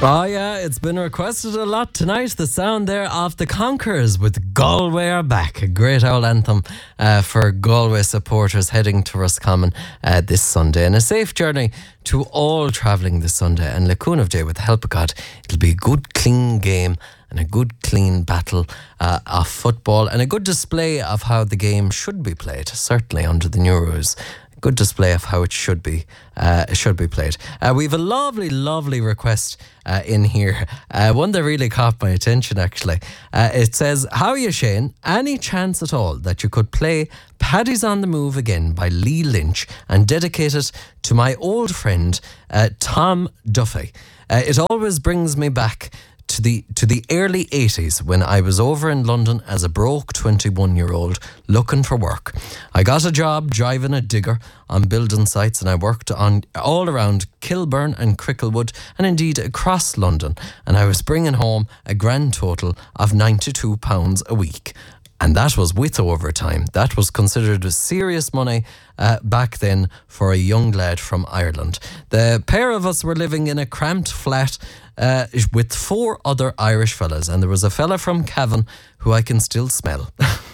Oh yeah, it's been requested a lot tonight. The sound there of the Conquerors with Galway Are Back. A great old anthem for Galway supporters heading to Roscommon this Sunday. And a safe journey to all travelling this Sunday. And Lacoon Day, with the help of God, it'll be a good clean game and a good clean battle of football and a good display of how the game should be played, certainly under the new rules. Good display of how it should be played. We've a lovely request in here. One that really caught my attention, actually. It says, how are you, Shane? Any chance at all that you could play Paddy's on the Move Again by Lee Lynch and dedicate it to my old friend, Tom Duffy? It always brings me back to the early 80s when I was over in London as a broke 21-year-old looking for work. I got a job driving a digger on building sites, and I worked on all around Kilburn and Cricklewood and indeed across London, and I was bringing home a grand total of £92 a week. And that was with overtime. That was considered serious money back then for a young lad from Ireland. The pair of us were living in a cramped flat with 4 other Irish fellas, and there was a fella from Cavan who I can still smell.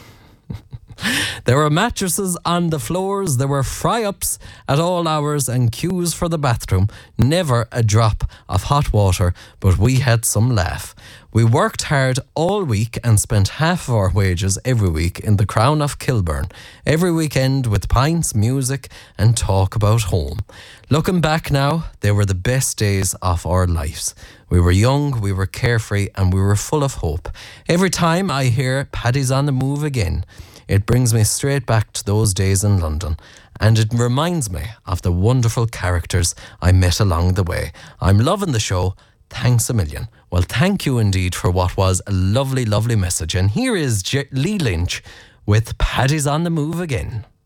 There were mattresses on the floors, there were fry-ups at all hours and queues for the bathroom. Never a drop of hot water, but we had some laugh. We worked hard all week and spent half of our wages every week in the Crown of Kilburn. Every weekend with pints, music and talk about home. Looking back now, they were the best days of our lives. We were young, we were carefree and we were full of hope. Every time I hear Paddy's on the Move Again, it brings me straight back to those days in London, and it reminds me of the wonderful characters I met along the way. I'm loving the show. Thanks a million. Well, thank you indeed for what was a lovely message. And here is Lee Lynch with Paddy's on the Move Again.